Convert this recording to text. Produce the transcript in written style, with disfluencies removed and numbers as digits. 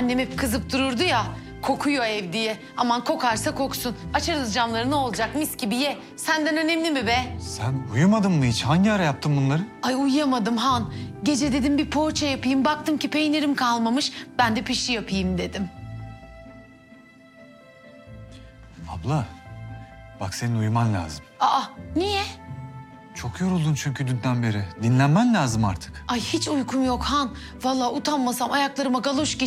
Annem hep kızıp dururdu ya, kokuyor ev diye. Aman kokarsa koksun. Açarız camları, ne olacak, mis gibi ye. Senden önemli mi be? Sen uyumadın mı hiç? Hangi ara yaptın bunları? Ay uyuyamadım Han. Gece dedim bir poğaça yapayım. Baktım ki peynirim kalmamış. Ben de pişi yapayım dedim. Abla, bak senin uyuman lazım. Aa, niye? Çok yoruldun çünkü dünden beri. Dinlenmen lazım artık. Ay hiç uykum yok Han. Vallahi utanmasam ayaklarıma galoş